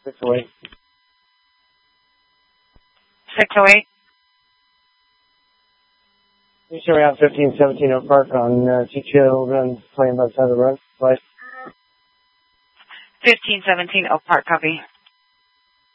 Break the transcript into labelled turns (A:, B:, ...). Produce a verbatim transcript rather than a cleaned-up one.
A: six oh eight.
B: six oh eight.
A: You show me out fifteen seventeen Oak Park on uh, Chicho Run, playing by the side of the road. Right.
B: fifteen seventeen Oak Park, copy.